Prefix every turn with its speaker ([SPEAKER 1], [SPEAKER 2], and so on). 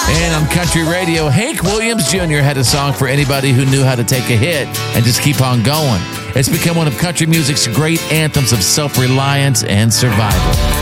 [SPEAKER 1] And on country radio, Hank Williams Jr. had a song for anybody who knew how to take a hit and just keep on going. It's become one of country music's great anthems of self-reliance and survival.